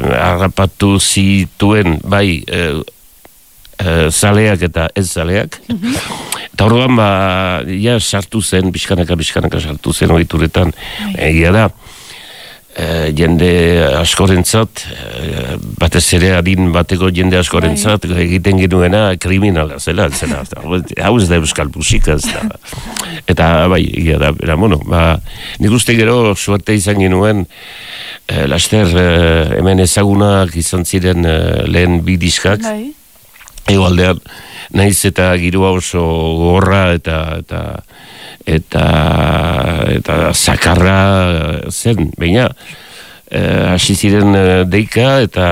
harrapatu zituen bai zaleak eta ez zaleak. Eta orduan sartu zen, bizkanaka sartu zen ohituretan. Egia da, jende askorentzat, batez ere adin bateko jende askorentzat egiten genuena kriminala zela. Hau ez da euskal musika, ez da. Eta bai, egia da, nik uste gero suerte izan genuen, laster hemen ezagunak izan ziren lehen bi diskak, egoaldean, nahiz eta girua oso gorra eta zakarra zen, baina hasi ziren deika eta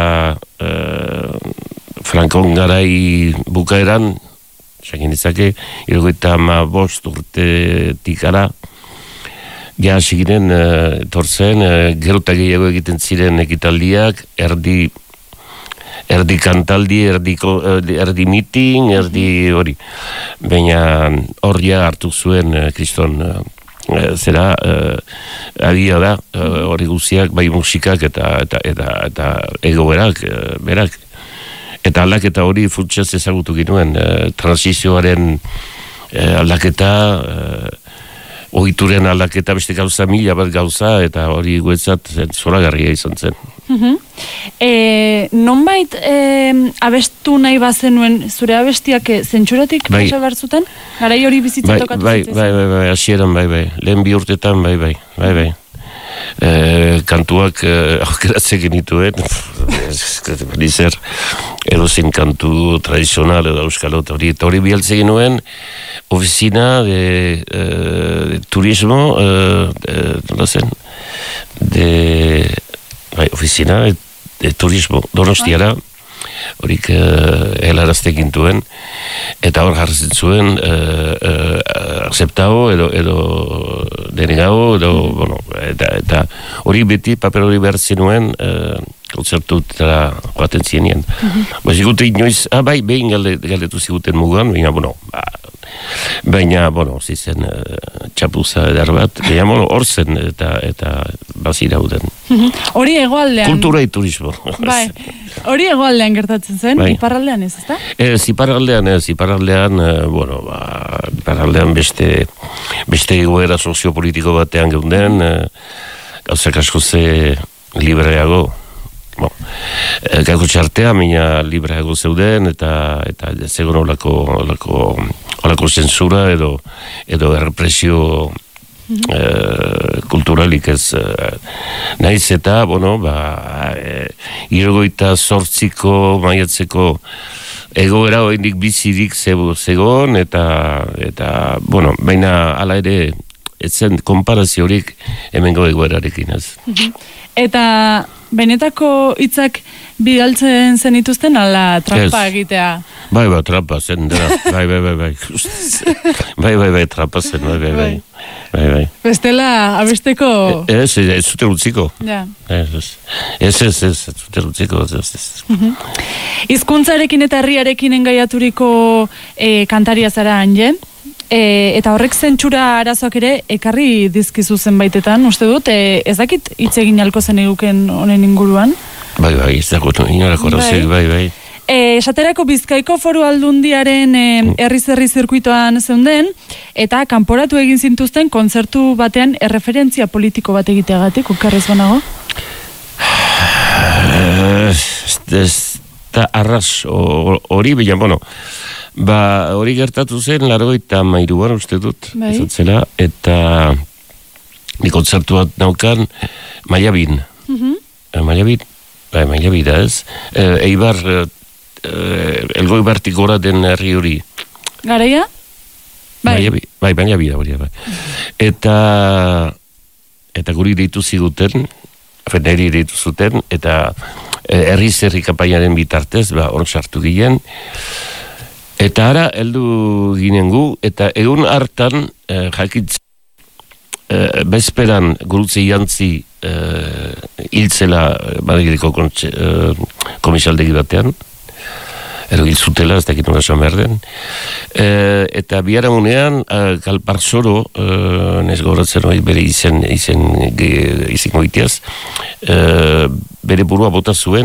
Frankon garai bukaeran, sakin izake, 75 urtetik ara, ja hasi giren etortzen, gero eta gehiago egiten ziren ekitaldiak, erdi kantaldi, erdi meeting, erdi hori. Baina horria hartu zuen kriston zera, agia da, hori guziak, bai musikak eta egoerak, berak. Eta aldaketa hori funtsez ezagutu ginuen, transizioaren aldaketa, ohituren aldaketa beste gauza, mila bat gauza, eta hori guetzat zoragarria izan zen. Nonbait abestu nahi bazenuen zure abestiak zentsuratik pasa behar zuten? Garai hori bizitza tokatu zitzen? Bai, hasieran bai. Lehen bi urtetan bai. Kantuak aukeratzen genituen, nizer edozein kantu tradizional edo euskalot hori bialtzen genuen oficina de turismo oficina de turismo Donostiara horik helarazte gintuen eta hor jartzen zuen aceptao edo denegao eta hori beti paper hori behar zenuen kontzertutara joaten zienien. Zigute inoiz, bai, behin galdetu ziguten mugan, baina, zizen txapuza edar bat, baina, hor zen eta bazira huden. Hori hegoaldean. Kultura y turismo. Bai, hori hegoaldean gertatzen zen, iparraldean ez, ezta? Iparraldean, iparraldean beste egoera soziopolitiko batean geunden, gauzak asko ze libreago, gako txartea, mina libreago zeuden, eta zegoen olako zensura edo errepresio kulturalik ez nahiz eta, 78 maiatzeko egoera oraindik bizirik zegoen eta baina hala ere etzen konparaziorik hemengo egoerarekin ez. Eta benetako hitzak bidaltzen zenituzten ala trampa egitea? Bai, trampa zen dira. Bai, trampa zen, bai. Bestela, abesteko... Ez zuten utziko. Ez zuten utziko. Hizkuntzarekin eta herriarekin engaiaturiko kantaria zara Anje, eta horrek zentsura arazoak ere ekarri dizkizu zenbaitetan, uste dut, ez dakit hitz egin ahalko zen eguken honen inguruan? Bai, ez dakit, inolako arazoak, bai. Esaterako Bizkaiko Foru Aldundiaren herriz-herri zirkuitoan zeunden, eta kanporatu egin zintuzten kontzertu batean erreferentzia politiko bat egiteagatik, okerrez banago? Ez da arras hori, baina, hori gertatu zen, 83an uste dut, ezatzela, eta ni kontzertu bat naukan Maiabin. Maiabin da ez. Eibar, Elgoibartik gora den herri hori. Garaia? Bai, Maiabin hori. Eta guri deitu ziguten, neri deitu zuten, eta herri kampainaren bitartez, hor sartu ginen, eta ara, heldu ginen gu, eta egun hartan, jakitz, bezperan gurutze jantzi hiltzela Madrideko komisaldegi batean, ero hiltzutela, ez dakit nola esan behar den, eta biharamunean, Kalparzoro, nes goratzen hori bere izen goitiaz, bere burua bota zuen,